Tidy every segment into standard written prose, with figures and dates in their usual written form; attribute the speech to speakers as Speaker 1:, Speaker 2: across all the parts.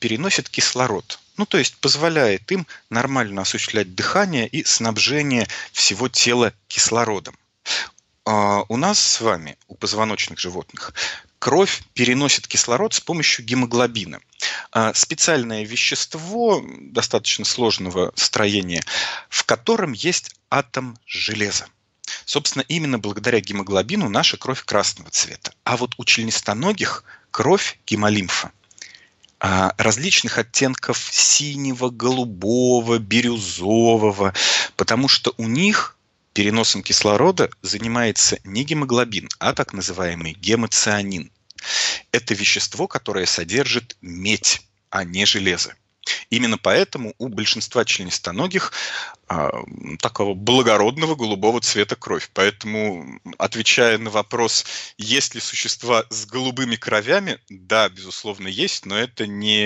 Speaker 1: переносит кислород. Ну, то есть позволяет им нормально осуществлять дыхание и снабжение всего тела кислородом. У нас с вами, у позвоночных животных, кровь переносит кислород с помощью гемоглобина. Специальное вещество достаточно сложного строения, в котором есть атом железа. Собственно, именно благодаря гемоглобину наша кровь красного цвета. А вот у членистоногих кровь гемолимфа различных оттенков синего, голубого, бирюзового, потому что у них переносом кислорода занимается не гемоглобин, а так называемый гемоцианин. Это вещество, которое содержит медь, а не железо. Именно поэтому у большинства членистоногих такого благородного голубого цвета кровь. Поэтому, отвечая на вопрос, есть ли существа с голубыми кровями, да, безусловно, есть, но это не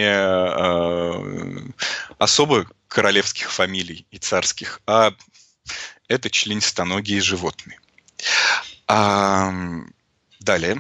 Speaker 1: особо королевских фамилий и царских, а это членистоногие животные. Далее.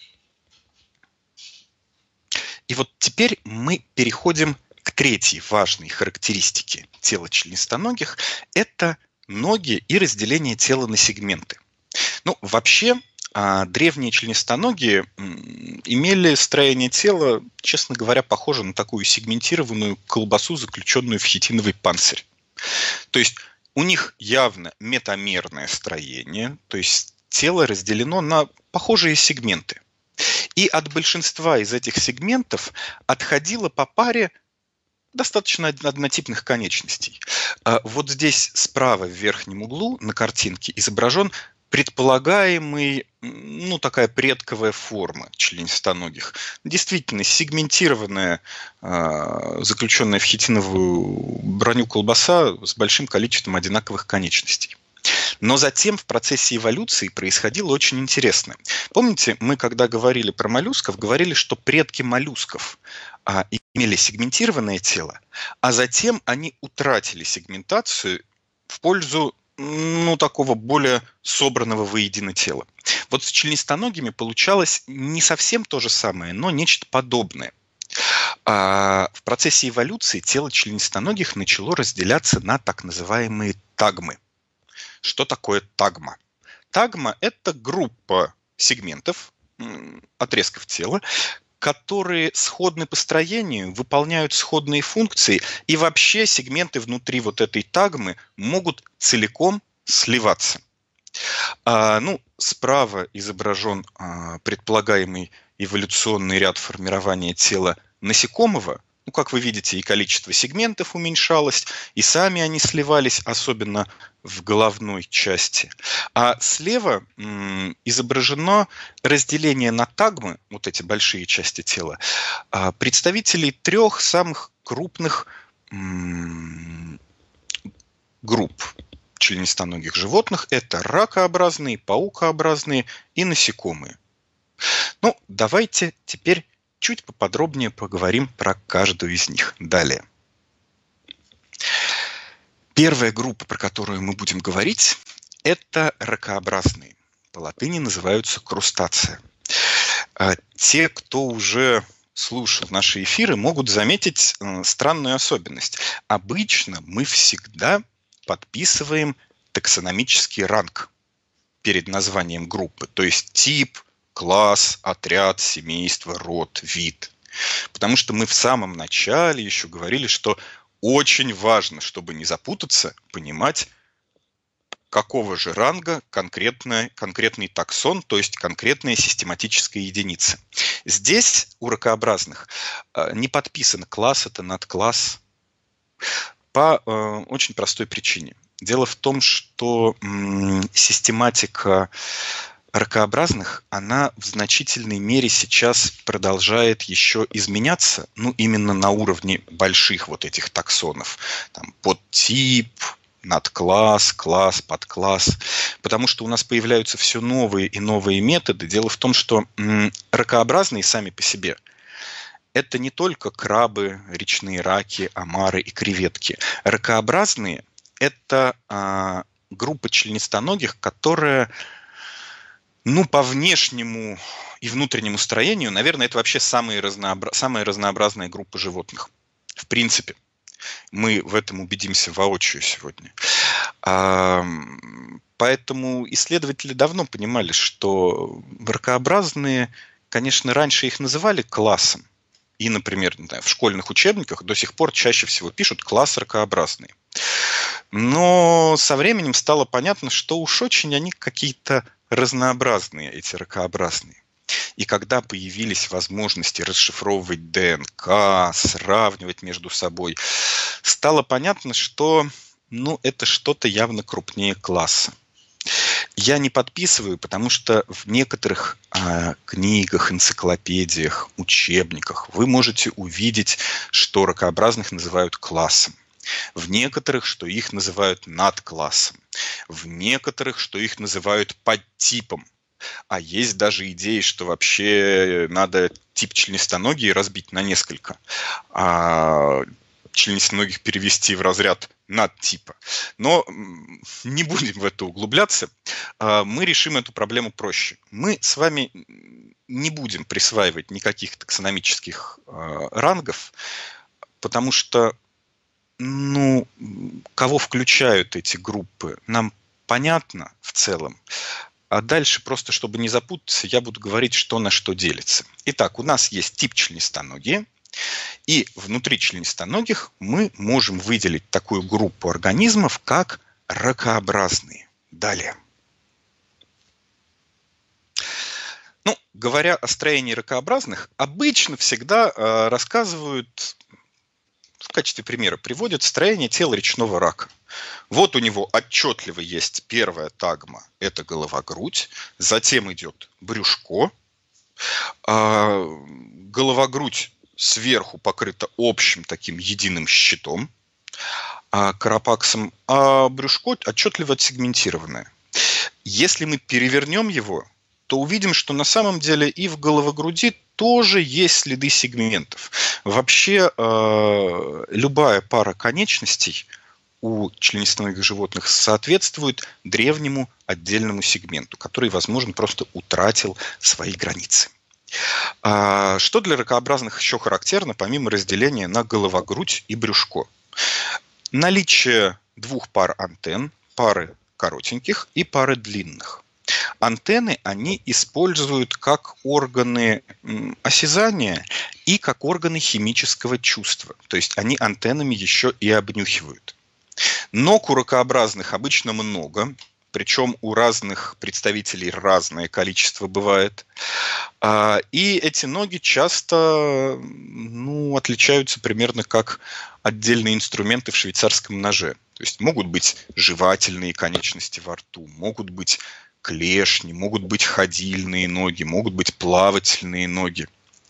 Speaker 1: И вот теперь мы переходим к третьей важной характеристике тела членистоногих – это ноги и разделение тела на сегменты. Ну, вообще, древние членистоногие имели строение тела, честно говоря, похоже на такую сегментированную колбасу, заключенную в хитиновый панцирь. То есть у них явно метамерное строение, то есть тело разделено на похожие сегменты. И от большинства из этих сегментов отходило по паре достаточно однотипных конечностей. Вот здесь справа в верхнем углу на картинке изображен предполагаемый, такая предковая форма членистоногих. Действительно, сегментированная, заключенная в хитиновую броню колбаса с большим количеством одинаковых конечностей. Но затем в процессе эволюции происходило очень интересное. Помните, мы когда говорили про моллюсков, говорили, что предки моллюсков имели сегментированное тело, а затем они утратили сегментацию в пользу такого более собранного воедино тела. Вот с членистоногими получалось не совсем то же самое, но нечто подобное. В процессе эволюции тело членистоногих начало разделяться на так называемые тагмы. Что такое тагма? Тагма – это группа сегментов, отрезков тела, которые сходны по строению, выполняют сходные функции, и вообще сегменты внутри вот этой тагмы могут целиком сливаться. Справа изображен предполагаемый эволюционный ряд формирования тела насекомого. Как вы видите, и количество сегментов уменьшалось, и сами они сливались, особенно в головной части. А слева изображено разделение на тагмы, вот эти большие части тела, представителей 3 самых крупных групп членистоногих животных. Это ракообразные, паукообразные и насекомые. Давайте теперь чуть поподробнее поговорим про каждую из них далее. Первая группа, про которую мы будем говорить, это ракообразные. По латыни называются крустация. Те, кто уже слушал наши эфиры, могут заметить странную особенность. Обычно мы всегда подписываем таксономический ранг перед названием группы, то есть тип, класс, отряд, семейство, род, вид. Потому что мы в самом начале еще говорили, что очень важно, чтобы не запутаться, понимать, какого же ранга конкретный таксон, то есть конкретная систематическая единица. Здесь у ракообразных не подписан класс, это надкласс, по очень простой причине. Дело в том, что систематика ракообразных, она в значительной мере сейчас продолжает еще изменяться, именно на уровне больших вот этих таксонов. Там подтип, надкласс, класс, подкласс. Потому что у нас появляются все новые и новые методы. Дело в том, что ракообразные сами по себе – это не только крабы, речные раки, омары и креветки. Ракообразные – это группа членистоногих, которая Ну, по внешнему и внутреннему строению, наверное, это вообще самая разнообразная группа животных. В принципе, мы в этом убедимся воочию сегодня. Поэтому исследователи давно понимали, что ракообразные, конечно, раньше их называли классом. И, например, не знаю, в школьных учебниках до сих пор чаще всего пишут «класс ракообразные». Но со временем стало понятно, что уж очень они какие-то разнообразные, эти ракообразные. И когда появились возможности расшифровывать ДНК, сравнивать между собой, стало понятно, что это что-то явно крупнее класса. Я не подписываю, потому что в некоторых книгах, энциклопедиях, учебниках вы можете увидеть, что ракообразных называют классом. В некоторых, что их называют надклассом. В некоторых, что их называют подтипом. А есть даже идеи, что вообще надо тип членистоногие разбить на несколько, а членистоногих перевести в разряд надтипа. Но не будем в это углубляться. Мы решим эту проблему проще. Мы с вами не будем присваивать никаких таксономических рангов, потому что кого включают эти группы, нам понятно в целом. А дальше, просто чтобы не запутаться, я буду говорить, что на что делится. Итак, у нас есть тип членистоногие, и внутри членистоногих мы можем выделить такую группу организмов, как ракообразные. Далее. Говоря о строении ракообразных, обычно всегда рассказывают, в качестве примера приводят строение тела речного рака. Вот у него отчетливо есть первая тагма, это голова-грудь, затем идет брюшко, голова-грудь сверху покрыта общим таким единым щитом, карапаксом, а брюшко отчетливо отсегментированное. Если мы перевернем его, то увидим, что на самом деле и в головогруди тоже есть следы сегментов. Вообще любая пара конечностей у членистоногих животных соответствует древнему отдельному сегменту, который, возможно, просто утратил свои границы. Что для ракообразных еще характерно, помимо разделения на головогрудь и брюшко? Наличие двух пар антенн, пары коротеньких и пары длинных. Антенны они используют как органы осязания и как органы химического чувства. То есть они антеннами еще и обнюхивают. Ног у ракообразных обычно много, причем у разных представителей разное количество бывает. И эти ноги часто отличаются примерно как отдельные инструменты в швейцарском ноже. То есть могут быть жевательные конечности во рту, могут быть клешни, могут быть ходильные ноги, могут быть плавательные ноги.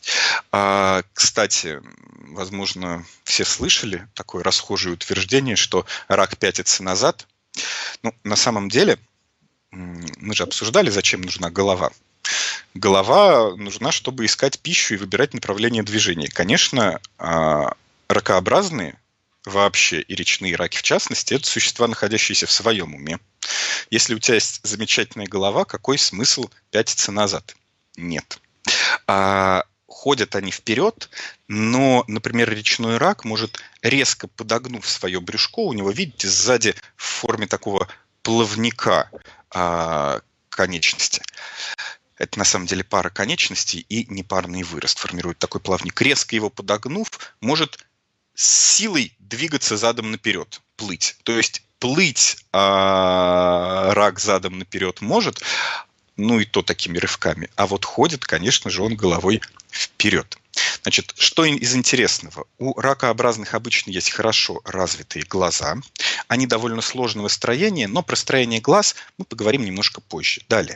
Speaker 1: Кстати, возможно, все слышали такое расхожее утверждение, что рак пятится назад. На самом деле, мы же обсуждали, зачем нужна голова. Голова нужна, чтобы искать пищу и выбирать направление движения. Конечно, ракообразные вообще и речные раки в частности, это существа, находящиеся в своем уме. Если у тебя есть замечательная голова, какой смысл пятиться назад? Нет. Ходят они вперед, но, например, речной рак может, резко подогнув свое брюшко, у него, видите, сзади в форме такого плавника конечности. Это на самом деле пара конечностей и непарный вырост формирует такой плавник. Резко его подогнув, может с силой двигаться задом наперед, плыть. То есть плыть рак задом наперед может, и то такими рывками. А вот ходит, конечно же, он головой вперед. Значит, что из интересного? У ракообразных обычно есть хорошо развитые глаза. Они довольно сложного строения, но про строение глаз мы поговорим немножко позже. Далее.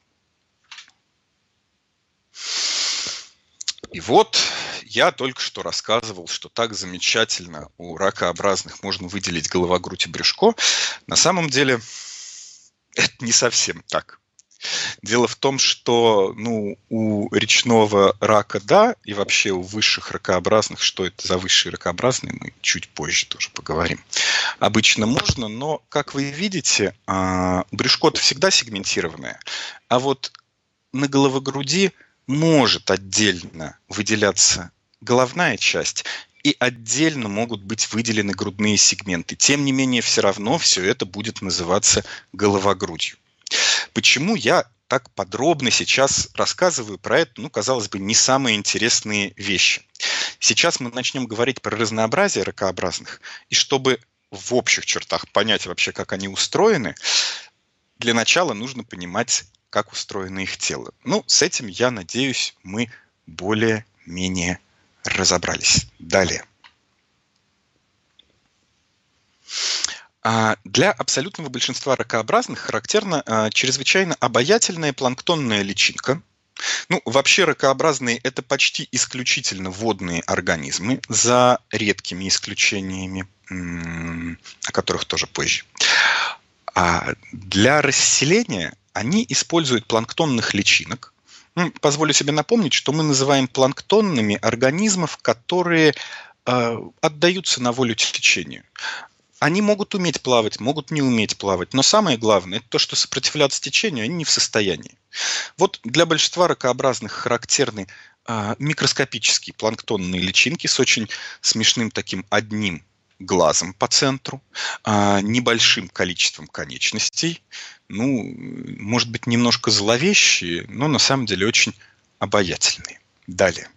Speaker 1: И вот я только что рассказывал, что так замечательно у ракообразных можно выделить голова, грудь и брюшко. На самом деле это не совсем так. Дело в том, что у речного рака, да, и вообще у высших ракообразных, что это за высшие ракообразные, мы чуть позже тоже поговорим. Обычно можно, но, как вы видите, брюшко-то всегда сегментированное, а вот на головогруди может отдельно выделяться головная часть, и отдельно могут быть выделены грудные сегменты. Тем не менее, все равно все это будет называться головогрудью. Почему я так подробно сейчас рассказываю про это, казалось бы, не самые интересные вещи? Сейчас мы начнем говорить про разнообразие ракообразных, и чтобы в общих чертах понять вообще, как они устроены, для начала нужно понимать, как устроено их тело. С этим, я надеюсь, мы более-менее разобрались. Далее. Для абсолютного большинства ракообразных характерна чрезвычайно обаятельная планктонная личинка. Вообще ракообразные – это почти исключительно водные организмы, за редкими исключениями, о которых тоже позже. А для расселения они используют планктонных личинок. Позволю себе напомнить, что мы называем планктонными организмов, которые отдаются на волю течению. Они могут уметь плавать, могут не уметь плавать, но самое главное – это то, что сопротивляться течению они не в состоянии. Вот для большинства ракообразных характерны микроскопические планктонные личинки с очень смешным таким одним глазом по центру, небольшим количеством конечностей, может быть, немножко зловещие, но на самом деле очень обаятельные. Далее.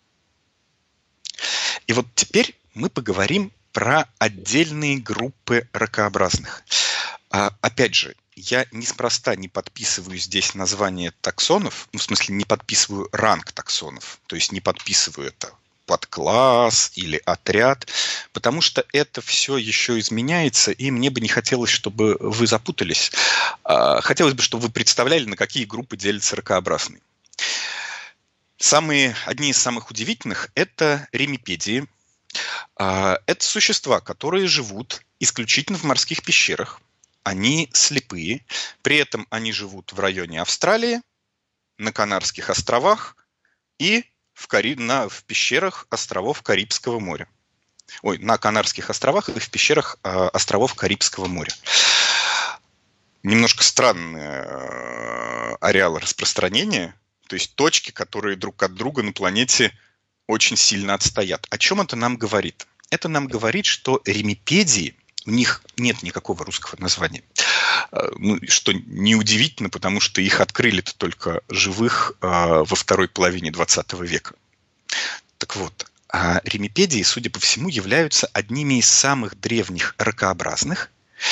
Speaker 1: И вот теперь мы поговорим про отдельные группы ракообразных. Опять же, я неспроста не подписываю здесь название таксонов, в смысле не подписываю ранг таксонов, то есть не подписываю это подкласс или отряд, потому что это все еще изменяется, и мне бы не хотелось, чтобы вы запутались. Хотелось бы, чтобы вы представляли, на какие группы делятся ракообразные. Одни из самых удивительных – это ремипедии. Это существа, которые живут исключительно в морских пещерах. Они слепые, при этом они живут в районе Австралии, на Канарских островах и в пещерах островов Карибского моря. На Канарских островах и в пещерах островов Карибского моря. Немножко странный ареал распространения, то есть точки, которые друг от друга на планете очень сильно отстоят. О чем это нам говорит? Это нам говорит, что ремипедии, у них нет никакого русского названия. Что неудивительно, потому что их открыли-то только живых во второй половине 20 века. Так вот, ремипедии, судя по всему, являются одними из самых древних ракообразных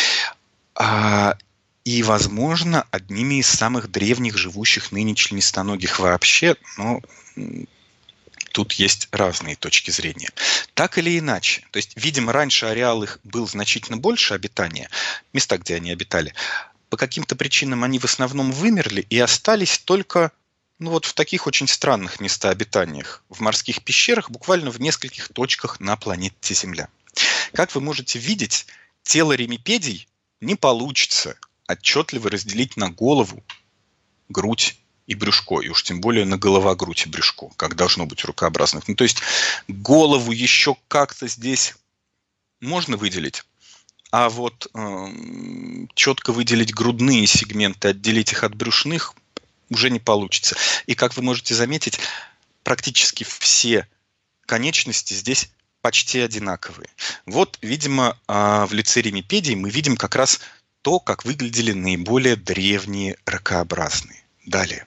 Speaker 1: и, возможно, одними из самых древних живущих ныне членистоногих вообще, но тут есть разные точки зрения. Так или иначе, то есть, видимо, раньше ареал их был значительно больше обитания, места, где они обитали. По каким-то причинам они в основном вымерли и остались только в таких очень странных местообитаниях, в морских пещерах, буквально в нескольких точках на планете Земля. Как вы можете видеть, тело ремипедий не получится отчетливо разделить на голову, грудь и брюшко, и уж тем более на голова-грудь и брюшко, как должно быть у ракообразных. То есть голову еще как-то здесь можно выделить, а вот четко выделить грудные сегменты, отделить их от брюшных уже не получится. И как вы можете заметить, практически все конечности здесь почти одинаковые. Вот, видимо, в лице ремипедий мы видим как раз то, как выглядели наиболее древние ракообразные. Далее.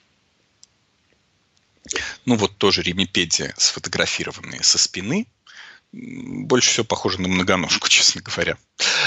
Speaker 1: Тоже ремипедия, сфотографированные со спины. Больше всего похоже на многоножку, честно говоря.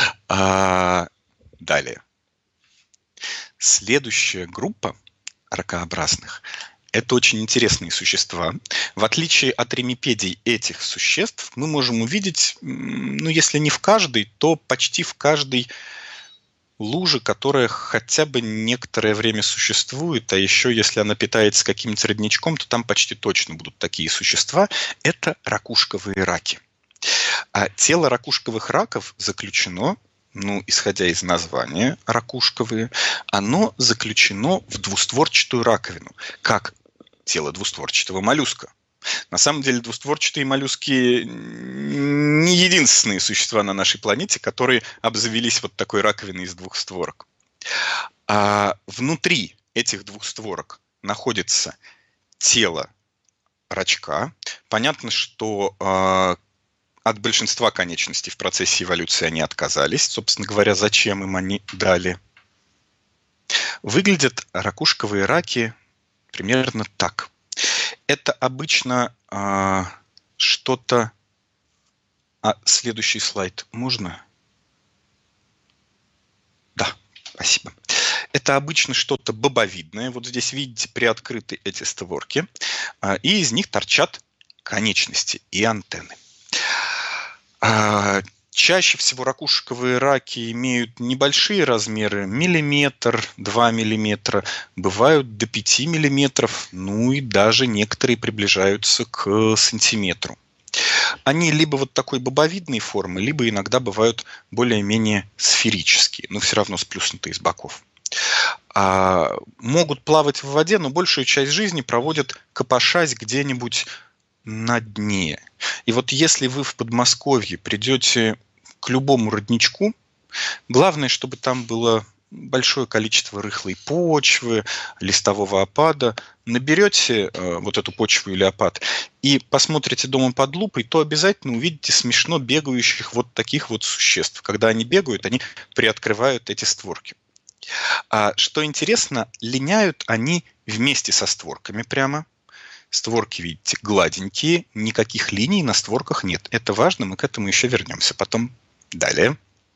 Speaker 1: Далее. Следующая группа ракообразных – это очень интересные существа. В отличие от ремипедий этих существ, мы можем увидеть, если не в каждой, то почти в каждой луже, которая хотя бы некоторое время существует, а еще если она питается каким-нибудь родничком, то там почти точно будут такие существа. Это ракушковые раки. А тело ракушковых раков заключено Ну, исходя из названия ракушковые, оно заключено в двустворчатую раковину, как тело двустворчатого моллюска. На самом деле двустворчатые моллюски не единственные существа на нашей планете, которые обзавелись вот такой раковиной из двух створок. А внутри этих двух створок находится тело рачка. Понятно, что от большинства конечностей в процессе эволюции они отказались. Собственно говоря, зачем им они дали? Выглядят ракушковые раки примерно так. Это обычно что-то... следующий слайд можно? Да, спасибо. Это обычно что-то бобовидное. Вот здесь видите приоткрыты эти створки. И из них торчат конечности и антенны. Чаще всего ракушковые раки имеют небольшие размеры, миллиметр, 2 миллиметра, бывают до 5 миллиметров, ну и даже некоторые приближаются к сантиметру. Они либо вот такой бобовидной формы, либо иногда бывают более-менее сферические, но все равно сплюснутые с боков. Могут плавать в воде, но большую часть жизни проводят, копошась где-нибудь на дне. И вот если вы в Подмосковье придете к любому родничку, главное, чтобы там было большое количество рыхлой почвы, листового опада. Наберете вот эту почву или опад и посмотрите дома под лупой, то обязательно увидите смешно бегающих вот таких вот существ. Когда они бегают, они приоткрывают эти створки. Что интересно, линяют они вместе со створками прямо. Створки, видите, гладенькие, никаких линий на створках нет. Это важно, мы к этому еще вернемся потом. Далее.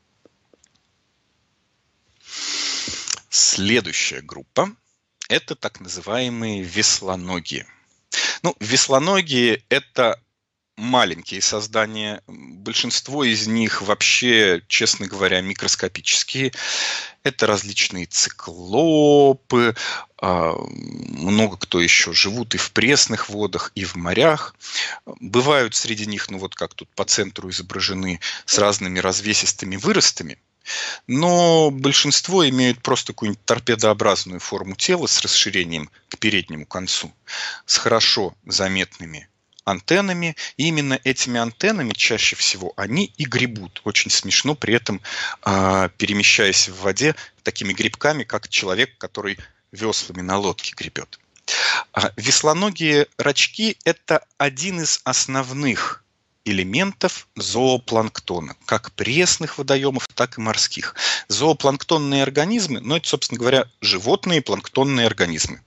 Speaker 1: Следующая группа – это так называемые веслоногие. Ну, веслоногие – это маленькие создания. Большинство из них вообще, честно говоря, микроскопические. Это различные циклопы, много кто еще живут и в пресных водах, и в морях. Бывают среди них, ну вот как тут по центру изображены, с разными развесистыми выростами. Но большинство имеют просто какую-нибудь торпедообразную форму тела с расширением к переднему концу, с хорошо заметными антеннами. И именно этими антеннами чаще всего они и гребут. Очень смешно, при этом перемещаясь в воде такими грибками, как человек, который веслами на лодке гребет. Веслоногие рачки – это один из основных элементов зоопланктона, как пресных водоемов, так и морских. Зоопланктонные организмы, ну это, собственно говоря, животные планктонные организмы.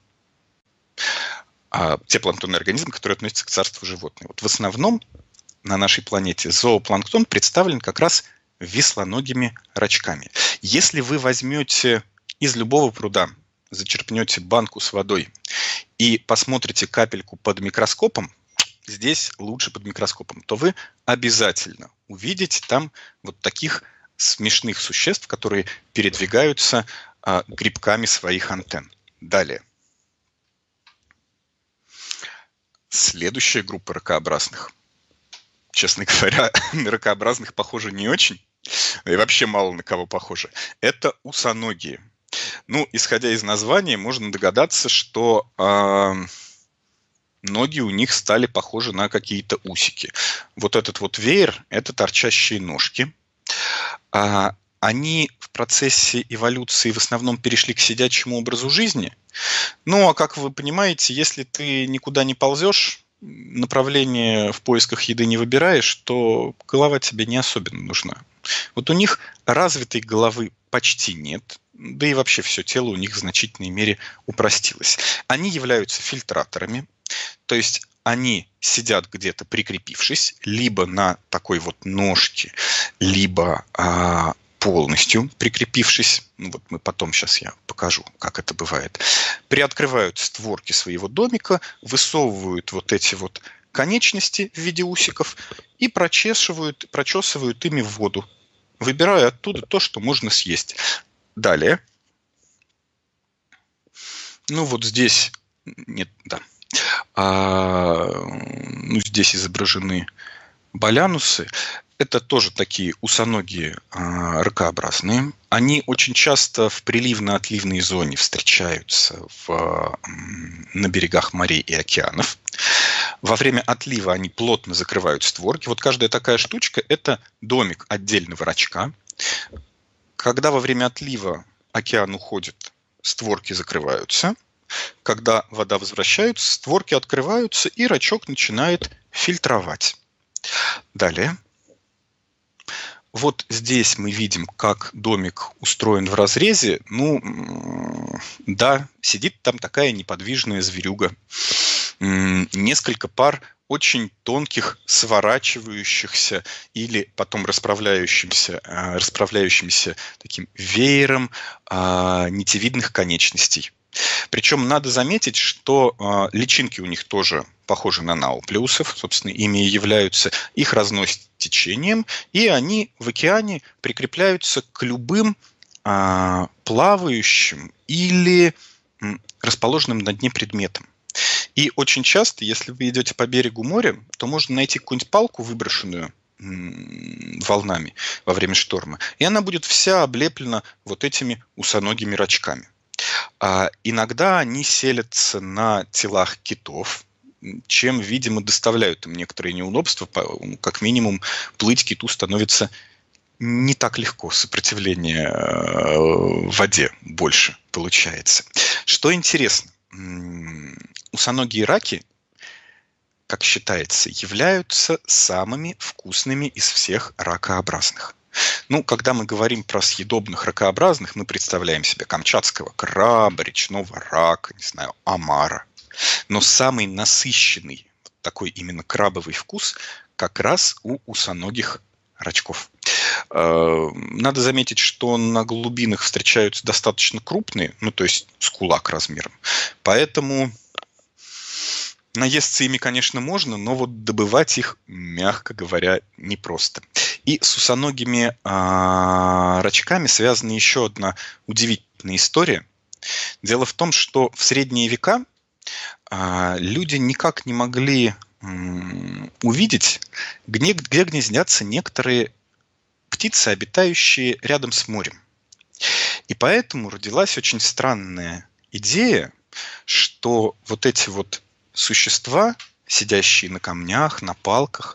Speaker 1: Те планктонные организмы, которые относятся к царству животных. Вот в основном на нашей планете зоопланктон представлен как раз веслоногими рачками. Если вы возьмете из любого пруда, зачерпнете банку с водой и посмотрите капельку под микроскопом, здесь лучше под микроскопом, то вы обязательно увидите там вот таких смешных существ, которые передвигаются грибками своих антенн. Далее. Следующая группа ракообразных. Честно говоря, на ракообразных похоже не очень, и вообще мало на кого похоже. Это усоногие. Ну, исходя из названия, можно догадаться, что ноги у них стали похожи на какие-то усики. Вот этот вот веер – это торчащие ножки. Они в процессе эволюции в основном перешли к сидячему образу жизни. Ну, а как вы понимаете, если ты никуда не ползешь, направление в поисках еды не выбираешь, то голова тебе не особенно нужна. Вот у них развитой головы почти нет, да и вообще все тело у них в значительной мере упростилось. Они являются фильтраторами, то есть они сидят где-то прикрепившись, либо на такой вот ножке, либо полностью прикрепившись, ну вот мы потом сейчас я покажу, как это бывает, приоткрывают створки своего домика, высовывают вот эти вот конечности в виде усиков и прочесывают ими в воду, выбирая оттуда то, что можно съесть. Далее. Ну вот здесь, нет, да. Ну, здесь изображены болянусы. Это тоже такие усоногие ракообразные. Они очень часто в приливно-отливной зоне встречаются на берегах морей и океанов. Во время отлива они плотно закрывают створки. Вот каждая такая штучка – это домик отдельного рачка. Когда во время отлива океан уходит, створки закрываются. Когда вода возвращается, створки открываются, и рачок начинает фильтровать. Далее. Вот здесь мы видим, как домик устроен в разрезе. Да, сидит там такая неподвижная зверюга. Несколько пар очень тонких, сворачивающихся или потом расправляющимся таким веером нитевидных конечностей. Причем надо заметить, что личинки у них тоже похожи на науплиусов, собственно, ими и являются, их разносят течением, и они в океане прикрепляются к любым плавающим или расположенным на дне предметам. И очень часто, если вы идете по берегу моря, то можно найти какую-нибудь палку, выброшенную волнами во время шторма, и она будет вся облеплена вот этими усоногими рачками. Иногда они селятся на телах китов, чем, видимо, доставляют им некоторые неудобства. Как минимум, плыть киту становится не так легко, сопротивление в воде больше получается. Что интересно, усоногие раки, как считается, являются самыми вкусными из всех ракообразных. Когда мы говорим про съедобных ракообразных, мы представляем себе камчатского краба, речного рака, омара. Но самый насыщенный такой именно крабовый вкус как раз у усоногих рачков. Надо заметить, что на глубинах встречаются достаточно крупные, то есть с кулак размером. Поэтому наесться ими, конечно, можно, но вот добывать их, мягко говоря, непросто. И с усоногими рачками связана еще одна удивительная история. Дело в том, что в средние века люди никак не могли увидеть, где гнездятся некоторые птицы, обитающие рядом с морем. И поэтому родилась очень странная идея, что вот эти вот существа, сидящие на камнях, на палках,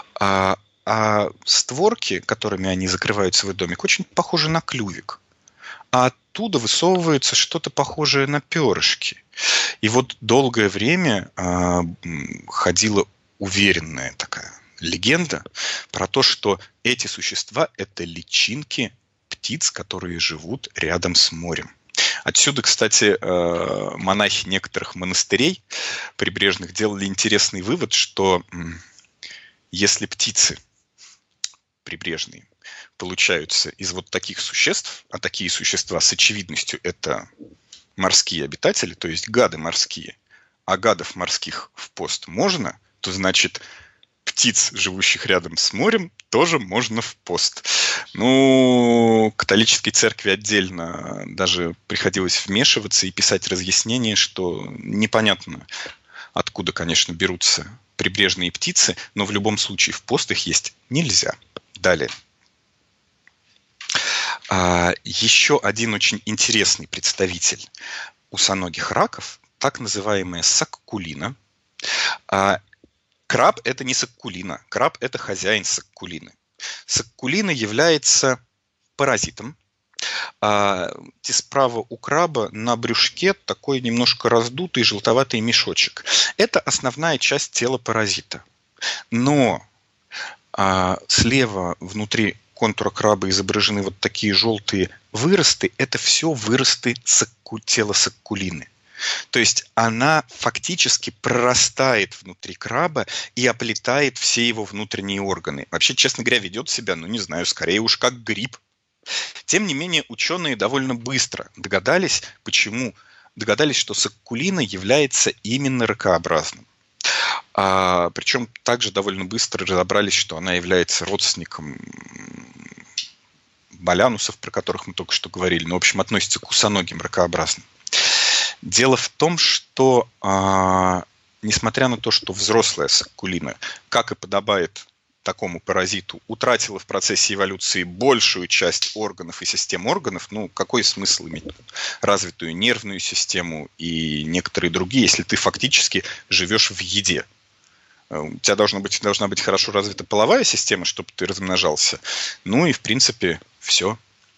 Speaker 1: а створки, которыми они закрывают свой домик, очень похожи на клювик. А оттуда высовывается что-то похожее на перышки. И вот долгое время ходила уверенная такая легенда про то, что эти существа – это личинки птиц, которые живут рядом с морем. Отсюда, кстати, монахи некоторых монастырей прибрежных делали интересный вывод, что если птицы прибрежные получаются из вот таких существ, а такие существа с очевидностью это морские обитатели, то есть гады морские, а гадов морских в пост можно, то значит птиц, живущих рядом с морем, тоже можно в пост. Католической церкви отдельно даже приходилось вмешиваться и писать разъяснения, что непонятно, откуда, конечно, берутся прибрежные птицы, но в любом случае в пост их есть нельзя. Далее. Еще один очень интересный представитель усоногих раков, так называемая саккулина. Краб – это не саккулина, краб – это хозяин саккулины. Саккулина является паразитом. Справа у краба на брюшке такой немножко раздутый желтоватый мешочек. Это основная часть тела паразита. Но слева внутри контура краба изображены вот такие желтые выросты. Это все выросты тела саккулины. То есть она фактически прорастает внутри краба и оплетает все его внутренние органы. Вообще, честно говоря, ведет себя, скорее уж как гриб. Тем не менее, ученые довольно быстро догадались, что саккулина является именно ракообразным. Причем также довольно быстро разобрались, что она является родственником балянусов, про которых мы только что говорили, в общем, относится к усоногим ракообразным. Дело в том, что, несмотря на то, что взрослая саккулина, как и подобает такому паразиту утратила в процессе эволюции большую часть органов и систем органов, ну, какой смысл иметь развитую нервную систему и некоторые другие, если ты фактически живешь в еде? У тебя должна быть хорошо развита половая система, чтобы ты размножался. Ну и, в принципе, все.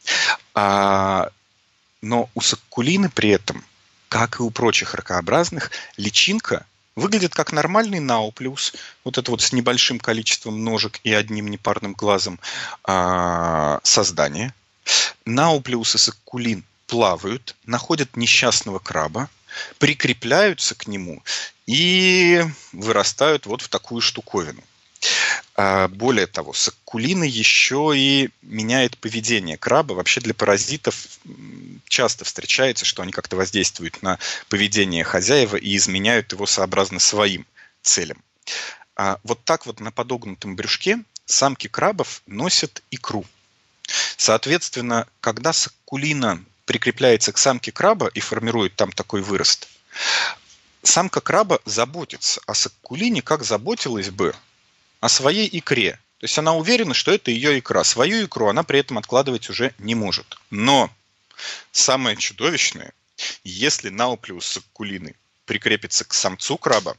Speaker 1: Но у саккулины при этом, как и у прочих ракообразных, личинка выглядит как нормальный науплиус, вот это вот с небольшим количеством ножек и одним непарным глазом создание. Науплиус и саккулин плавают, находят несчастного краба, прикрепляются к нему и вырастают вот в такую штуковину. Более того, саккулина еще и меняет поведение краба. Вообще для паразитов часто встречается, что они как-то воздействуют на поведение хозяева и изменяют его сообразно своим целям. Вот так вот на подогнутом брюшке самки крабов носят икру. Соответственно, когда саккулина прикрепляется к самке краба и формирует там такой вырост, самка краба заботится о саккулине, как заботилась бы о своей икре. То есть она уверена, что это ее икра. Свою икру она при этом откладывать уже не может. Но самое чудовищное, если науплиус саккулины прикрепится к самцу краба,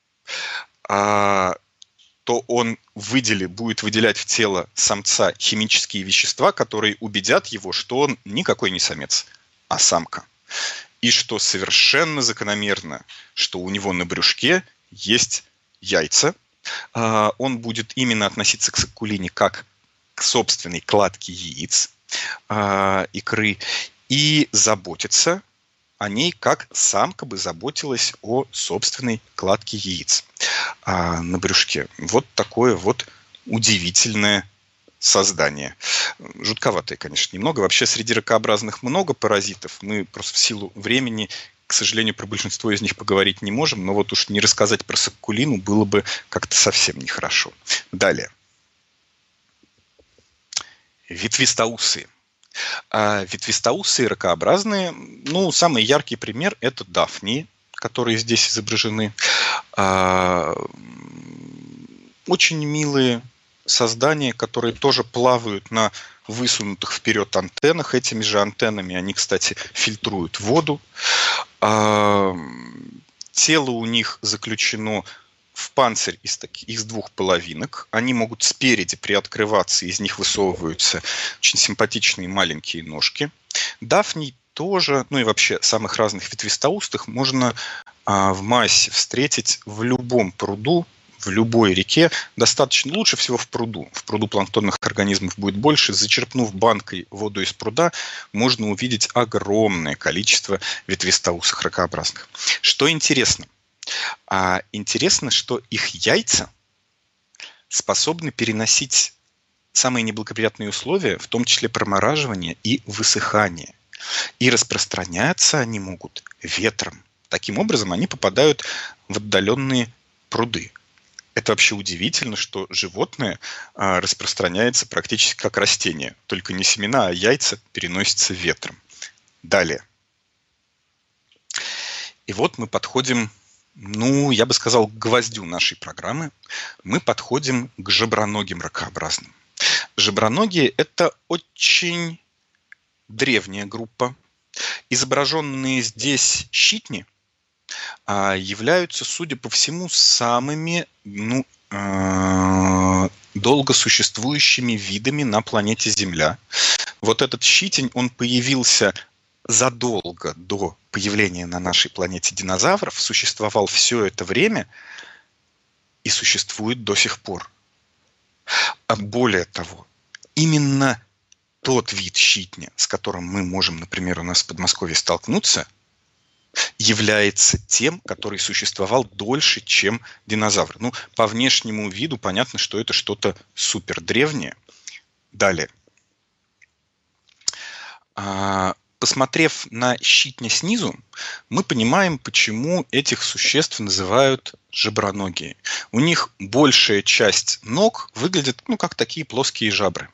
Speaker 1: то он будет выделять в тело самца химические вещества, которые убедят его, что он никакой не самец, а самка. И что совершенно закономерно, что у него на брюшке есть яйца. Он будет именно относиться к саккулине как к собственной кладке яиц, икры, и заботиться о ней, как самка бы заботилась о собственной кладке яиц на брюшке. Вот такое вот удивительное создание. Жутковатое, конечно, немного. Вообще среди ракообразных много паразитов. Мы просто в силу времени, к сожалению, про большинство из них поговорить не можем, но вот уж не рассказать про саккулину было бы как-то совсем нехорошо. Далее. Ветвистоусые. Ветвистоусые ракообразные, ну, самый яркий пример – это дафнии, которые здесь изображены. Очень милые создания, которые тоже плавают на высунутых вперед антеннах. Этими же антеннами они, кстати, фильтруют воду. Тело у них заключено в панцирь из двух половинок. Они могут спереди приоткрываться, из них высовываются очень симпатичные маленькие ножки. Дафний тоже, ну и вообще самых разных ветвистоустых можно в массе встретить в любом пруду, в любой реке. Достаточно, лучше всего в пруду. В пруду планктонных организмов будет больше. Зачерпнув банкой воду из пруда, можно увидеть огромное количество ветвистоусых ракообразных. Что интересно? Интересно, что их яйца способны переносить самые неблагоприятные условия, в том числе промораживание и высыхание. И распространяться они могут ветром. Таким образом, они попадают в отдаленные пруды. Это вообще удивительно, что животное распространяется практически как растение. Только не семена, а яйца переносятся ветром. Далее. И вот мы подходим, ну, я бы сказал, к гвоздю нашей программы. Мы подходим к жаброногим ракообразным. Жаброногие – это очень древняя группа. Изображенные здесь щитни являются, судя по всему, самыми долго существующими видами на планете Земля. Вот этот щитень, он появился задолго до появления на нашей планете динозавров, существовал все это время и существует до сих пор. А более того, именно тот вид щитня, с которым мы можем, например, у нас в Подмосковье столкнуться, является тем, который существовал дольше, чем динозавры. Ну, по внешнему виду понятно, что это что-то супер древнее. Далее. Посмотрев на щитня снизу, мы понимаем, почему этих существ называют жаброногие. У них большая часть ног выглядит, ну, как такие плоские жабры.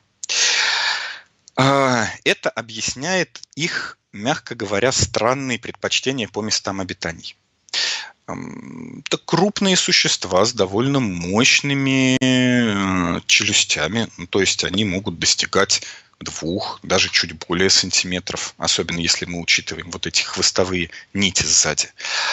Speaker 1: Это объясняет их, мягко говоря, странные предпочтения по местам обитаний. Это крупные существа с довольно мощными челюстями. Ну, то есть они могут достигать 2, даже чуть более сантиметров, особенно если мы учитываем вот эти хвостовые нити сзади.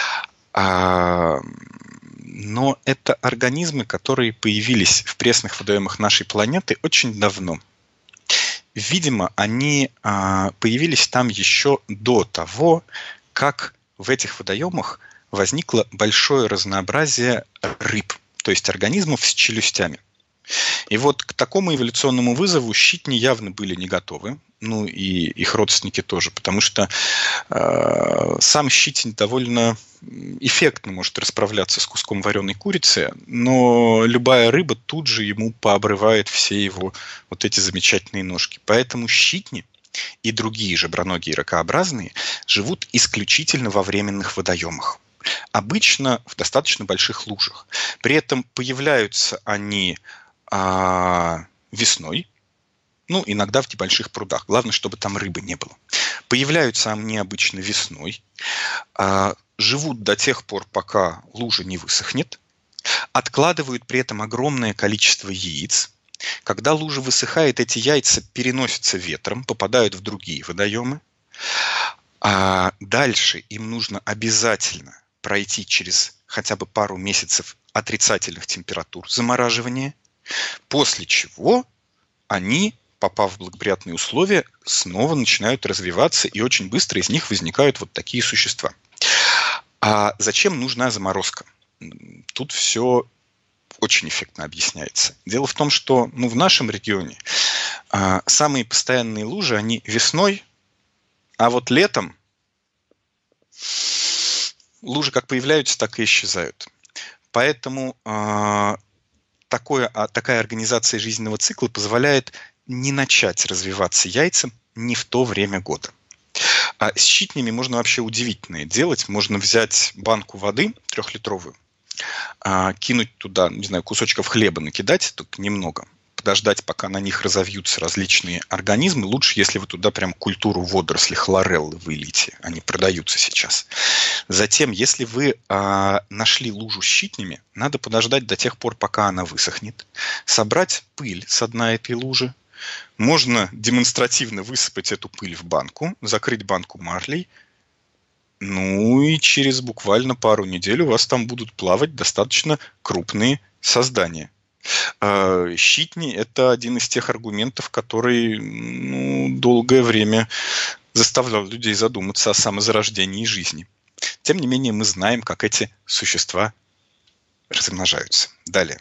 Speaker 1: Но это организмы, которые появились в пресных водоемах нашей планеты очень давно. Видимо, они появились там еще до того, как в этих водоемах возникло большое разнообразие рыб, то есть организмов с челюстями. И вот к такому эволюционному вызову щитни явно были не готовы, ну и их родственники тоже, потому что сам щитень довольно эффектно может расправляться с куском вареной курицы, но любая рыба тут же ему пообрывает все его вот эти замечательные ножки. Поэтому щитни и другие жаброногие ракообразные живут исключительно во временных водоемах. Обычно в достаточно больших лужах. При этом появляются они весной, ну, иногда в небольших прудах. Главное, чтобы там рыбы не было. Появляются они обычно весной, живут до тех пор, пока лужа не высохнет, откладывают при этом огромное количество яиц. Когда лужа высыхает, эти яйца переносятся ветром, попадают в другие водоемы. А дальше им нужно обязательно пройти через хотя бы пару месяцев отрицательных температур замораживания, после чего они, попав в благоприятные условия, снова начинают развиваться, и очень быстро из них возникают вот такие существа. А зачем нужна заморозка? Тут все очень эффектно объясняется. Дело в том, что в нашем регионе самые постоянные лужи, они весной, а вот летом лужи как появляются, так и исчезают. Поэтому такая организация жизненного цикла позволяет не начать развиваться яйцам не в то время года. А с щитнями можно вообще удивительное делать. Можно взять банку воды 3-литровую, кинуть туда, не знаю, кусочков хлеба накидать, только немного, подождать, пока на них разовьются различные организмы. Лучше, если вы туда прям культуру водорослей, хлореллы вылейте. Они продаются сейчас. Затем, если вы нашли лужу с щитнями, надо подождать до тех пор, пока она высохнет, собрать пыль с дна этой лужи. Можно демонстративно высыпать эту пыль в банку, закрыть банку марлей, ну и через буквально пару недель у вас там будут плавать достаточно крупные создания. Щитни – это один из тех аргументов, который долгое время заставлял людей задуматься о самозарождении жизни. Тем не менее, мы знаем, как эти существа размножаются. Далее.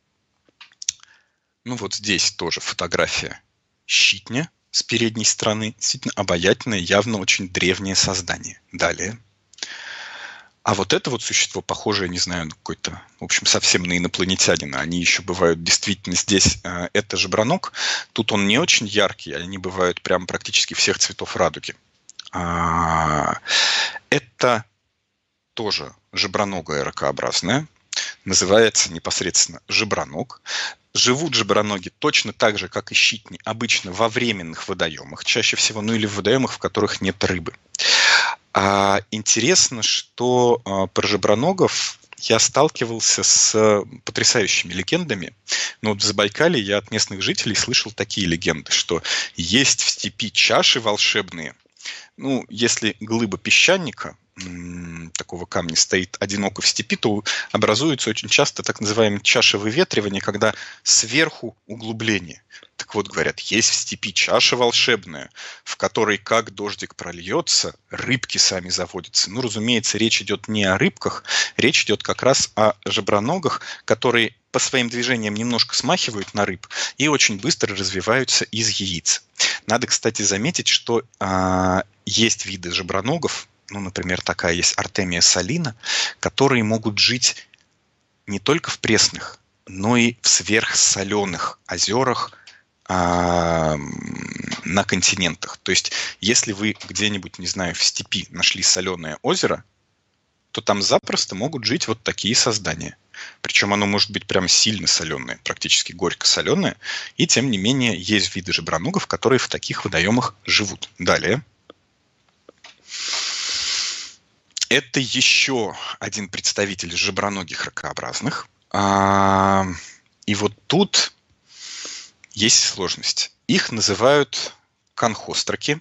Speaker 1: Ну вот здесь тоже фотография щитня с передней стороны. Действительно обаятельное, явно очень древнее создание. Далее. А вот это вот существо, похожее, не знаю, на какой-то, в общем, совсем на инопланетянина. Они еще бывают действительно здесь. Это жаброног. Тут он не очень яркий, они бывают прям практически всех цветов радуги. Это тоже жаброногая ракообразная. Называется непосредственно жаброног. Живут жаброноги точно так же, как и щитни, обычно во временных водоемах, чаще всего, или в водоемах, в которых нет рыбы. Интересно, что про жаброногов я сталкивался с потрясающими легендами. Но вот в Забайкалье я от местных жителей слышал такие легенды, что есть в степи чаши волшебные. Если глыба песчаника, такого камня, стоит одиноко в степи, то образуется очень часто так называемое чаша выветривания, когда сверху углубление. Так вот, говорят, есть в степи чаша волшебная, в которой, как дождик прольется, рыбки сами заводятся. Разумеется, речь идет не о рыбках, речь идет как раз о жаброногах, которые по своим движениям немножко смахивают на рыб и очень быстро развиваются из яиц. Надо, кстати, заметить, что есть виды жаброногов, например, такая есть Артемия салина, которые могут жить не только в пресных, но и в сверхсоленых озерах на континентах. То есть, если вы где-нибудь, не знаю, в степи нашли соленое озеро, то там запросто могут жить вот такие создания. Причем оно может быть прям сильно соленое, практически горько-соленое. И тем не менее, есть виды жаброногов, которые в таких водоемах живут. Далее. Это еще один представитель жаброногих ракообразных. И вот тут есть сложность. Их называют конхостроки.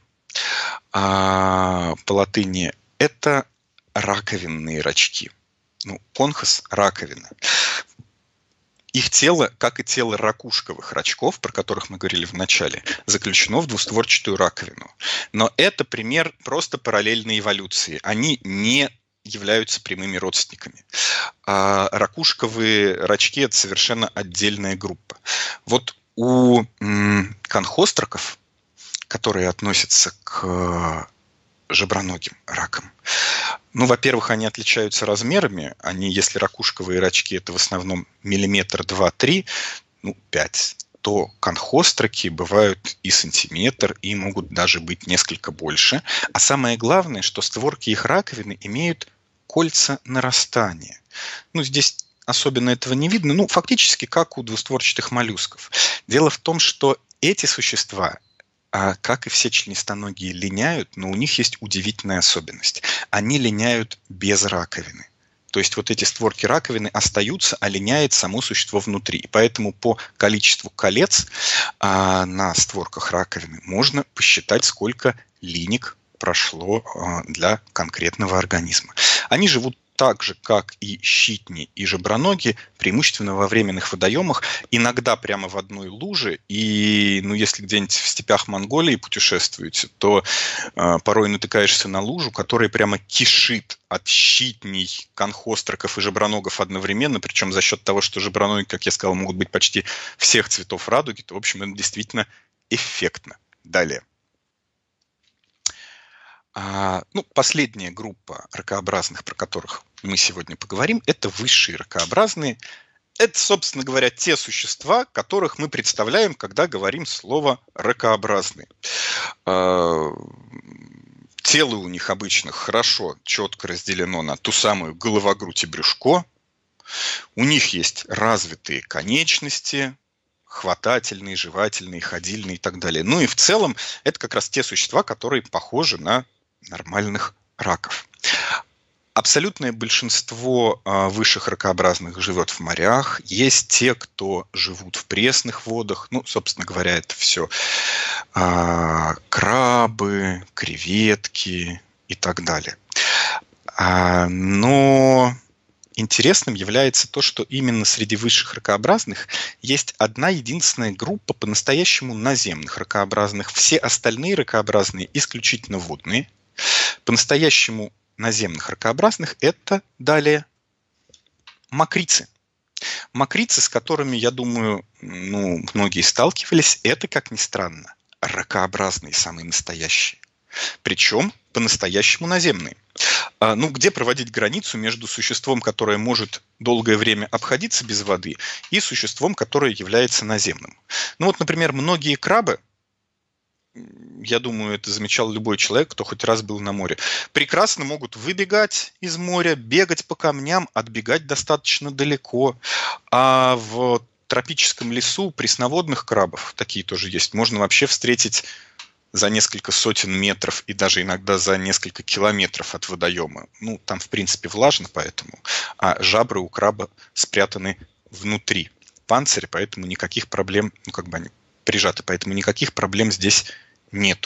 Speaker 1: По латыни это раковинные рачки. Конхос – раковина. Их тело, как и тело ракушковых рачков, про которых мы говорили в начале, заключено в двустворчатую раковину. Но это пример просто параллельной эволюции. Они не являются прямыми родственниками. А ракушковые рачки – это совершенно отдельная группа. Вот у конхостроков, которые относятся к жаброногим ракам, во-первых, они отличаются размерами. Если ракушковые рачки – это в основном миллиметр, 2-3, 5, то конхостроки бывают и сантиметр, и могут даже быть несколько больше. А самое главное, что створки их раковины имеют кольца нарастания. Здесь особенно этого не видно. Фактически как у двустворчатых моллюсков. Дело в том, что эти существа, как и все членистоногие, линяют, но у них есть удивительная особенность. Они линяют без раковины. То есть вот эти створки раковины остаются, а линяет само существо внутри. И поэтому по количеству колец на створках раковины можно посчитать, сколько линик прошло для конкретного организма. Они живут так же, как и щитни и жаброноги, преимущественно во временных водоемах, иногда прямо в одной луже. И если где-нибудь в степях Монголии путешествуете, то порой натыкаешься на лужу, которая прямо кишит от щитней, конхостроков и жаброногов одновременно, причем за счет того, что жаброноги, как я сказал, могут быть почти всех цветов радуги, то, в общем, это действительно эффектно. Далее. Последняя группа ракообразных, про которых мы сегодня поговорим, это высшие ракообразные. Это, собственно говоря, те существа, которых мы представляем, когда говорим слово ракообразные. Тело у них обычно хорошо, четко разделено на ту самую головогрудь и брюшко. У них есть развитые конечности, хватательные, жевательные, ходильные и так далее. И в целом это как раз те существа, которые похожи на нормальных раков. Абсолютное большинство высших ракообразных живет в морях. Есть те, кто живут в пресных водах. Собственно говоря, это все крабы, креветки и так далее. Но интересным является то, что именно среди высших ракообразных есть одна единственная группа по-настоящему наземных ракообразных. Все остальные ракообразные исключительно водные. По-настоящему наземных ракообразных это далее мокрицы. Мокрицы, с которыми, я думаю, многие сталкивались, это, как ни странно, ракообразные, самые настоящие. Причем по-настоящему наземные. Где проводить границу между существом, которое может долгое время обходиться без воды, и существом, которое является наземным? Например, многие крабы, я думаю, это замечал любой человек, кто хоть раз был на море, прекрасно могут выбегать из моря, бегать по камням, отбегать достаточно далеко. А в тропическом лесу пресноводных крабов, такие тоже есть, можно вообще встретить за несколько сотен метров и даже иногда за несколько километров от водоема. Там, в принципе, влажно, поэтому. А жабры у краба спрятаны внутри панциря, поэтому никаких проблем, они прижаты, поэтому никаких проблем здесь нету.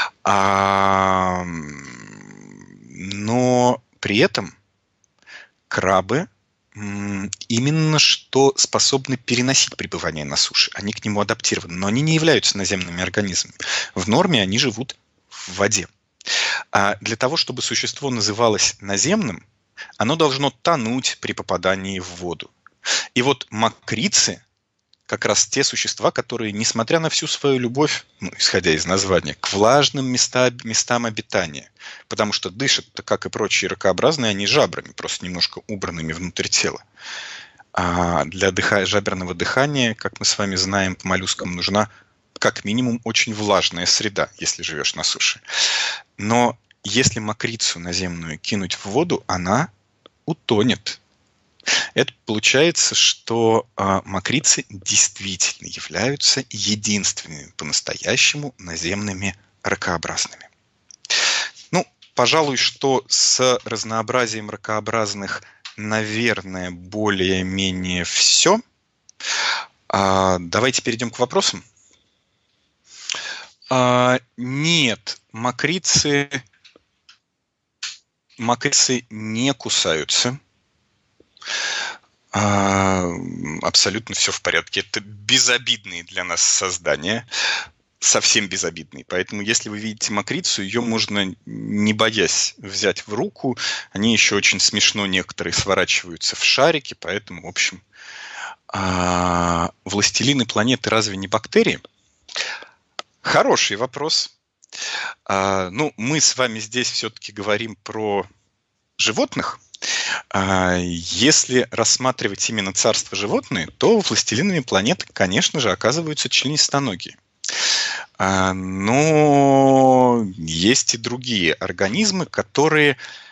Speaker 1: Но при этом крабы именно что способны переносить пребывание на суше. Они к нему адаптированы, но они не являются наземными организмами. В норме они живут в воде. А для того, чтобы существо называлось наземным, оно должно тонуть при попадании в воду. И вот мокрицы как раз те существа, которые, несмотря на всю свою любовь, исходя из названия, к влажным местам обитания, потому что дышат-то, как и прочие ракообразные, они жабрами, просто немножко убранными внутрь тела. А для жаберного дыхания, как мы с вами знаем, по моллюскам нужна как минимум очень влажная среда, если живешь на суше. Но если мокрицу наземную кинуть в воду, она утонет. Это получается, что мокрицы действительно являются единственными по-настоящему наземными ракообразными. Пожалуй, что с разнообразием ракообразных, наверное, более-менее все. Давайте перейдем к вопросам. Нет, мокрицы не кусаются. Абсолютно все в порядке. Это безобидные для нас создания. Совсем безобидные. Поэтому, если вы видите мокрицу, ее можно, не боясь, взять в руку. Они еще очень смешно некоторые сворачиваются в шарики. Поэтому, в общем, властелины планеты разве не бактерии? Хороший вопрос. Мы с вами здесь все-таки говорим про животных. Если рассматривать именно царство животные, то властелинами планеты, конечно же, оказываются членистоногие. Но есть и другие организмы, которые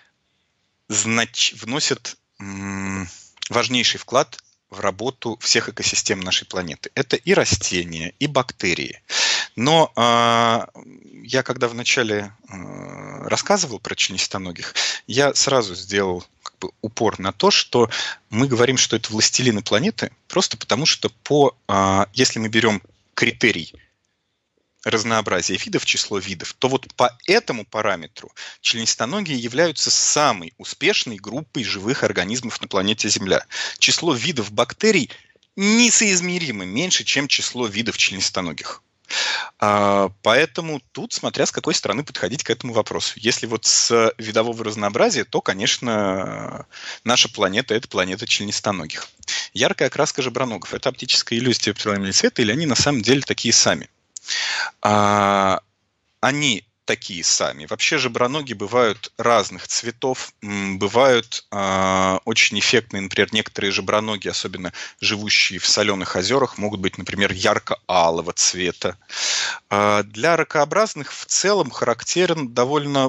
Speaker 1: вносят важнейший вклад в работу всех экосистем нашей планеты. Это и растения, и бактерии. Но я когда вначале рассказывал про членистоногих, я сразу сделал упор на то, что мы говорим, что это властелины планеты, просто потому что если мы берем критерий разнообразия видов, число видов, то вот по этому параметру членистоногие являются самой успешной группой живых организмов на планете Земля. Число видов бактерий несоизмеримо меньше, чем число видов членистоногих. Поэтому тут, смотря с какой стороны подходить к этому вопросу. Если вот с видового разнообразия, то, конечно, наша планета – это планета членистоногих. Яркая окраска жаброногов – это оптическая иллюзия оптимального цвета, или они на самом деле такие сами? Они такие сами. Вообще жаброноги бывают разных цветов, бывают очень эффектные, например, некоторые жаброноги, особенно живущие в соленых озерах, могут быть, например, ярко-алого цвета. Для ракообразных в целом характерен довольно...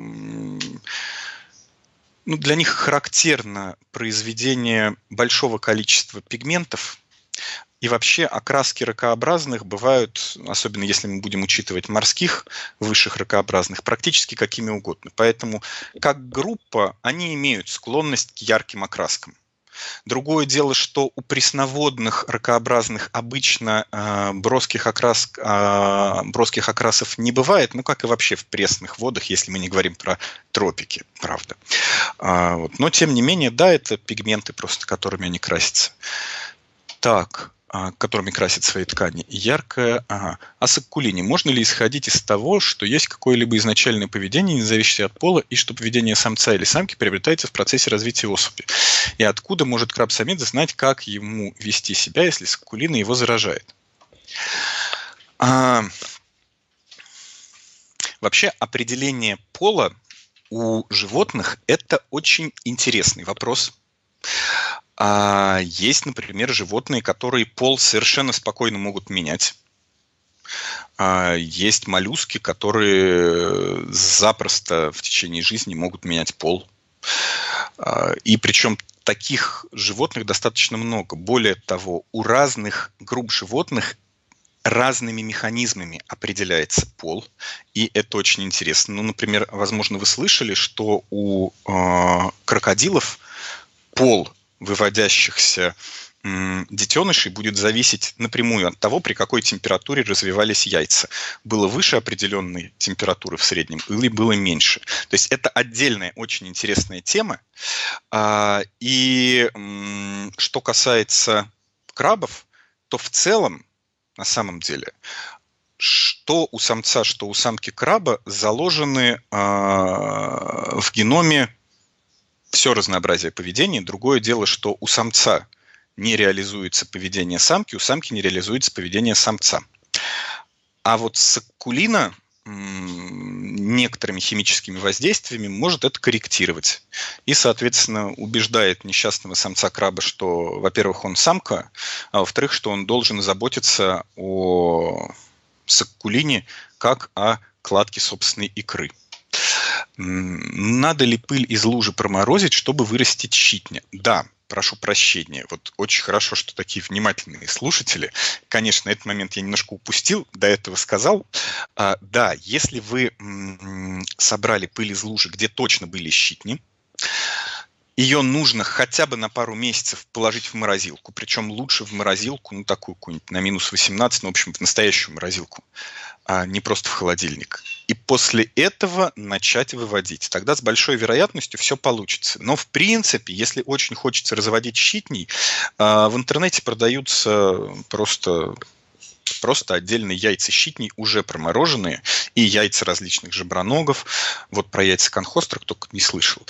Speaker 1: для них характерно произведение большого количества пигментов. И вообще окраски ракообразных бывают, особенно если мы будем учитывать морских высших ракообразных, практически какими угодно. Поэтому как группа они имеют склонность к ярким окраскам. Другое дело, что у пресноводных ракообразных обычно броских окрасов не бывает, как и вообще в пресных водах, если мы не говорим про тропики, правда. Но тем не менее, да, это пигменты просто, которыми они красятся. Так, которыми красят свои ткани. Яркое. О саккулине. Можно ли исходить из того, что есть какое-либо изначальное поведение, не зависящее от пола, и что поведение самца или самки приобретается в процессе развития особи? И откуда может краб-самец знать, как ему вести себя, если саккулина его заражает? Вообще, определение пола у животных – это очень интересный вопрос. Есть, например, животные, которые пол совершенно спокойно могут менять. Есть моллюски, которые запросто в течение жизни могут менять пол. И причем таких животных достаточно много. Более того, у разных групп животных разными механизмами определяется пол, и это очень интересно. Например, возможно, вы слышали, что у крокодилов пол выводящихся детенышей будет зависеть напрямую от того, при какой температуре развивались яйца. Было выше определенной температуры в среднем или было меньше. То есть это отдельная очень интересная тема. И что касается крабов, то в целом, на самом деле, что у самца, что у самки краба заложены в геноме все разнообразие поведения. Другое дело, что у самца не реализуется поведение самки, у самки не реализуется поведение самца. А вот саккулина некоторыми химическими воздействиями может это корректировать. И, соответственно, убеждает несчастного самца краба, что, во-первых, он самка, а во-вторых, что он должен заботиться о саккулине как о кладке собственной икры. Надо ли пыль из лужи проморозить, чтобы вырастить щитня? Да, прошу прощения. Вот очень хорошо, что такие внимательные слушатели. Конечно, этот момент я немножко упустил, до этого сказал. Да, если вы собрали пыль из лужи, где точно были щитни, ее нужно хотя бы на пару месяцев положить в морозилку. Причем лучше в морозилку, ну такую какую-нибудь на минус 18, ну, в общем, в настоящую морозилку, а не просто в холодильник. И после этого начать выводить. Тогда с большой вероятностью все получится. Но в принципе, если очень хочется разводить щитней, в интернете продаются просто отдельные яйца щитней, уже промороженные, и яйца различных жаброногов. Вот про яйца конхострах только не слышал.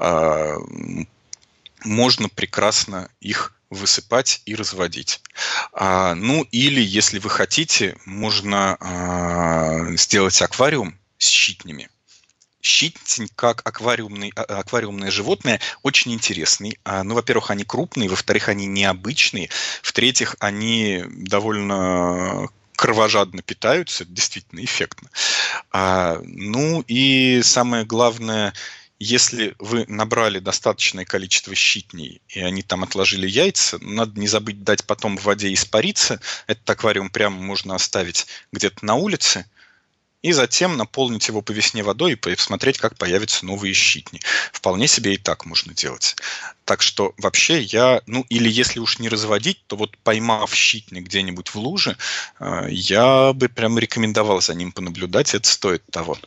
Speaker 1: Можно прекрасно их высыпать и разводить. Ну, или, если вы хотите, можно сделать аквариум с щитнями. Щитень, как аквариумное животное, очень интересный. Ну, во-первых, они крупные, во-вторых, они необычные, в-третьих, они довольно кровожадно питаются, это действительно эффектно. Ну и самое главное, если вы набрали достаточное количество щитней, и они там отложили яйца, надо не забыть дать потом в воде испариться. Этот аквариум прямо можно оставить где-то на улице, и затем наполнить его по весне водой и посмотреть, как появятся новые щитни. Вполне себе и так можно делать. Так что вообще или если уж не разводить, то вот поймав щитни где-нибудь в луже, я бы прям рекомендовал за ним понаблюдать, это стоит того.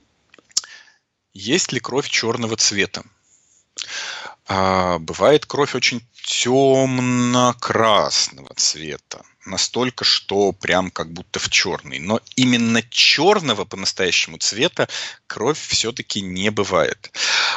Speaker 1: Есть ли кровь черного цвета? Бывает кровь очень темно-красного цвета. Настолько, что прям как будто в черный. Но именно черного по-настоящему цвета кровь все-таки не бывает.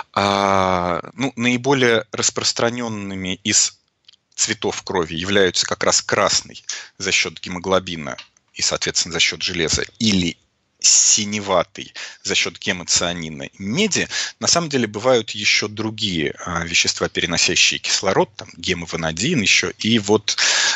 Speaker 1: Наиболее распространенными из цветов крови являются как раз красный за счет гемоглобина и, соответственно, за счет железа, или синеватый за счет гемоцианина и меди. На самом деле бывают еще другие вещества, переносящие кислород, там гемованадин еще, и вот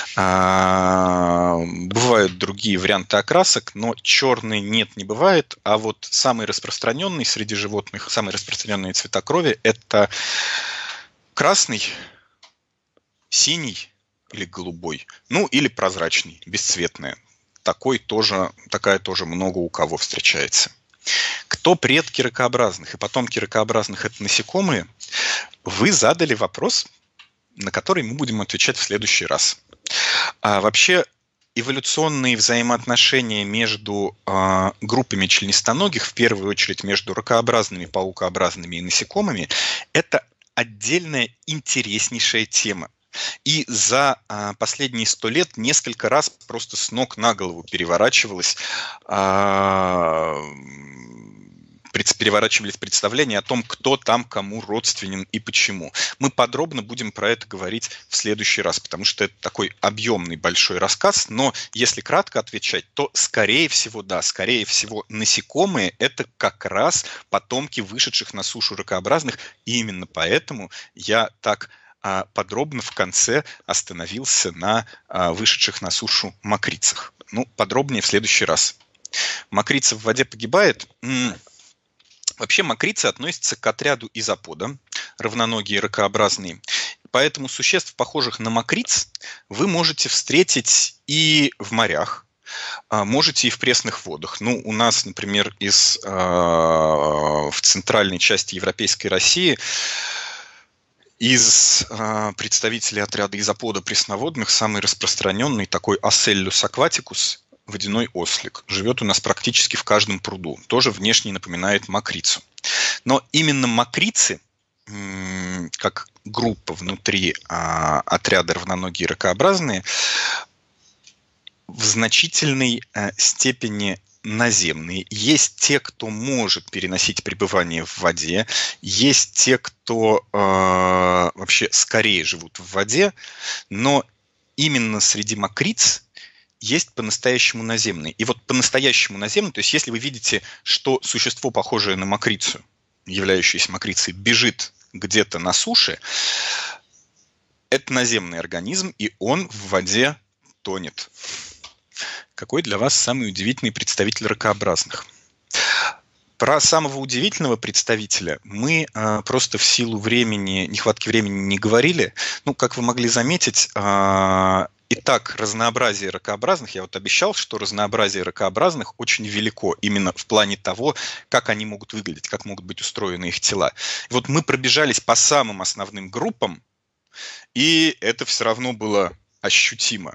Speaker 1: бывают другие варианты окрасок, но черный не бывает, а вот самый распространенный среди животных, самые распространенные цвета крови — это красный, синий или голубой, ну или прозрачный, бесцветный. Такая тоже много у кого встречается. Кто предки ракообразных и потомки ракообразных — это насекомые? Вы задали вопрос, на который мы будем отвечать в следующий раз. Вообще, эволюционные взаимоотношения между группами членистоногих, в первую очередь между ракообразными, паукообразными и насекомыми, это отдельная интереснейшая тема. И за последние 100 лет несколько раз просто с ног на голову переворачивались представления о том, кто там кому родственен и почему. Мы подробно будем про это говорить в следующий раз, потому что это такой объемный большой рассказ, но если кратко отвечать, то скорее всего насекомые — это как раз потомки вышедших на сушу ракообразных, и именно поэтому я так подробно в конце остановился на вышедших на сушу мокрицах. Ну, подробнее в следующий раз. Мокрица в воде погибает. Вообще мокрицы относятся к отряду изопода, равноногие ракообразные. Поэтому существ, похожих на мокриц, вы можете встретить и в морях, можете и в пресных водах. Ну, у нас, например, в центральной части европейской России из представителей отряда изопода пресноводных самый распространенный такой Asellus aquaticus, водяной ослик. Живет у нас практически в каждом пруду. Тоже внешне напоминает мокрицу. Но именно мокрицы, как группа внутри отряда равноногие ракообразные, в значительной степени наземные. Есть те, кто может переносить пребывание в воде, есть те, кто вообще скорее живут в воде, но именно среди мокриц есть по-настоящему наземные. И вот по-настоящему наземные, то есть если вы видите, что существо, похожее на мокрицу, являющееся мокрицей, бежит где-то на суше, это наземный организм, и он в воде тонет. Какой для вас самый удивительный представитель ракообразных? Про самого удивительного представителя мы просто в силу времени, нехватки времени не говорили. Ну, как вы могли заметить, итак, разнообразие ракообразных, я вот обещал, что разнообразие ракообразных очень велико именно в плане того, как они могут выглядеть, как могут быть устроены их тела. И вот мы пробежались по самым основным группам, и это все равно было ощутимо.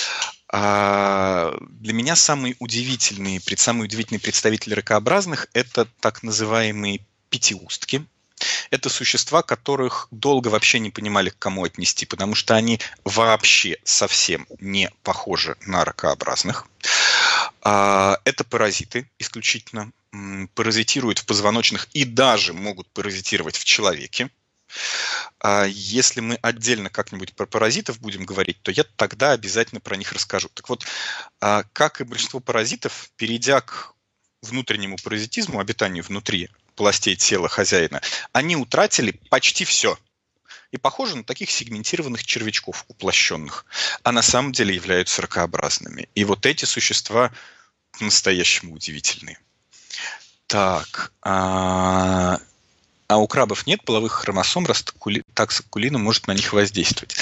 Speaker 1: Для меня самый удивительный представитель ракообразных – это так называемые пятиустки. Это существа, которых долго вообще не понимали, к кому отнести, потому что они вообще совсем не похожи на ракообразных. Это паразиты исключительно, паразитируют в позвоночных и даже могут паразитировать в человеке. Если мы отдельно как-нибудь про паразитов будем говорить, то я тогда обязательно про них расскажу. Так вот, как и большинство паразитов, перейдя к внутреннему паразитизму, обитанию внутри полостей тела хозяина, они утратили почти все. И похожи на таких сегментированных червячков уплощенных, а на самом деле являются ракообразными. И вот эти существа по-настоящему удивительные. Так, а у крабов нет половых хромосом, раз таксокулина может на них воздействовать.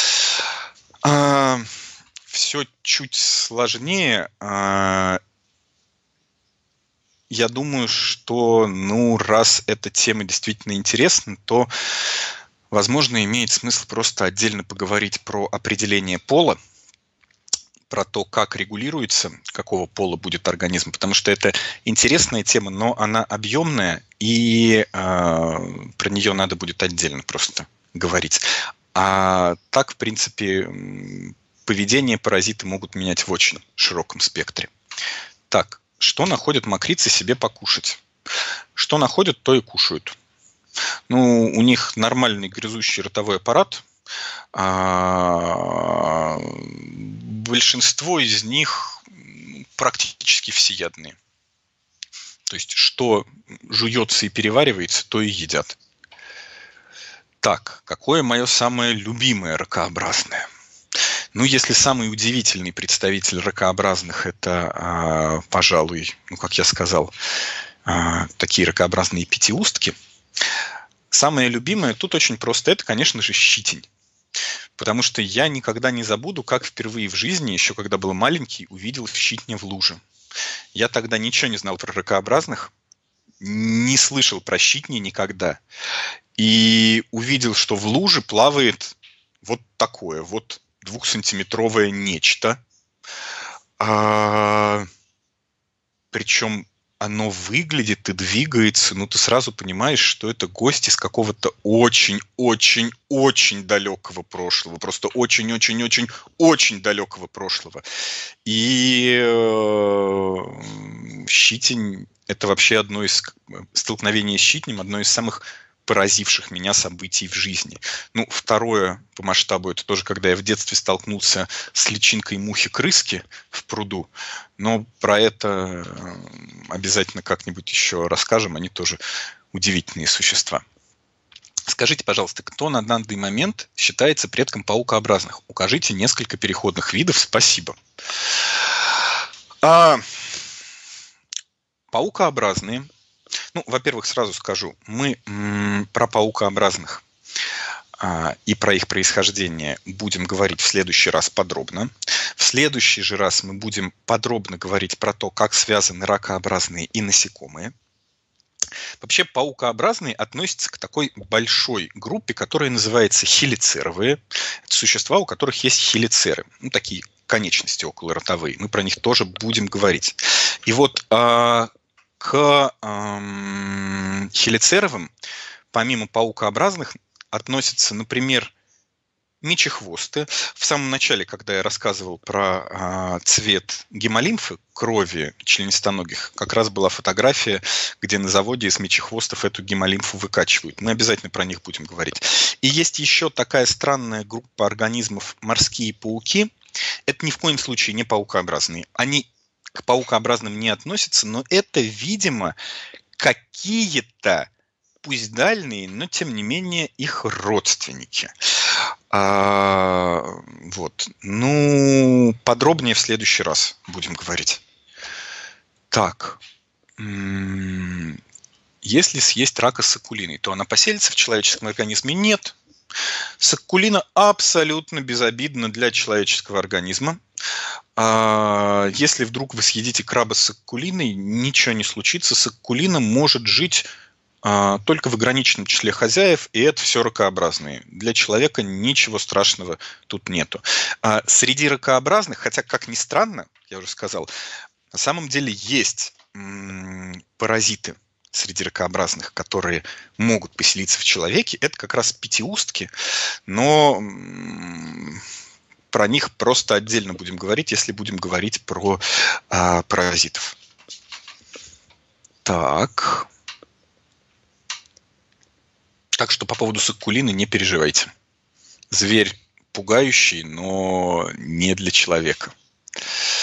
Speaker 1: Все чуть сложнее. Я думаю, что, раз эта тема действительно интересна, то, возможно, имеет смысл просто отдельно поговорить про определение пола, про то, как регулируется, какого пола будет организм, потому что это интересная тема, но она объемная, и про нее надо будет отдельно просто говорить. А так, в принципе, поведение паразиты могут менять в очень широком спектре. Так, что находят мокрицы себе покушать? Что находят, то и кушают. У них нормальный грызущий ротовой аппарат. Большинство из них практически всеядные. То есть, что жуется и переваривается, то и едят. Так, какое мое самое любимое ракообразное? Если самый удивительный представитель ракообразных – это, пожалуй, как я сказал, такие ракообразные пятиустки, самое любимое тут очень просто – это, конечно же, щитень. Потому что я никогда не забуду, как впервые в жизни, еще когда был маленький, увидел щитня в луже. Я тогда ничего не знал про ракообразных, не слышал про щитни никогда. И увидел, что в луже плавает вот такое вот 2-сантиметровое нечто. Причем оно выглядит и двигается, ты сразу понимаешь, что это гость из какого-то очень-очень-очень далекого прошлого. Просто очень-очень-очень-очень далекого прошлого. И щитень – это вообще столкновение с щитнем, одно из самых поразивших меня событий в жизни. Второе по масштабу – это тоже, когда я в детстве столкнулся с личинкой мухи-крыски в пруду. Но про это обязательно как-нибудь еще расскажем. Они тоже удивительные существа. Скажите, пожалуйста, кто на данный момент считается предком паукообразных? Укажите несколько переходных видов. Спасибо. Паукообразные. Во-первых, сразу скажу, мы про паукообразных и про их происхождение будем говорить в следующий раз подробно. В следующий же раз мы будем подробно говорить про то, как связаны ракообразные и насекомые. Вообще паукообразные относятся к такой большой группе, которая называется хелицеровые. Это существа, у которых есть хелицеры, такие конечности околоротовые. Мы про них тоже будем говорить. И вот к хелицеровым, помимо паукообразных, относятся, например, мечехвосты. В самом начале, когда я рассказывал про цвет гемолимфы, крови членистоногих, как раз была фотография, где на заводе из мечехвостов эту гемолимфу выкачивают. Мы обязательно про них будем говорить. И есть еще такая странная группа организмов – морские пауки. Это ни в коем случае не паукообразные. Они к паукообразным не относятся, но это, видимо, какие-то, пусть дальние, но тем не менее их родственники. Подробнее в следующий раз будем говорить. Так, Если съесть рака с саккулиной, то она поселится в человеческом организме? Нет. Саккулина абсолютно безобидна для человеческого организма. Если вдруг вы съедите краба с саккулиной, ничего не случится. Саккулина может жить только в ограниченном числе хозяев, и это все ракообразные. Для человека ничего страшного тут нету. Среди ракообразных, хотя, как ни странно, я уже сказал, на самом деле есть паразиты среди ракообразных, которые могут поселиться в человеке. Это как раз пятиустки, но про них просто отдельно будем говорить, если будем говорить про паразитов. Так что по поводу саккулины не переживайте. Зверь пугающий, но не для человека.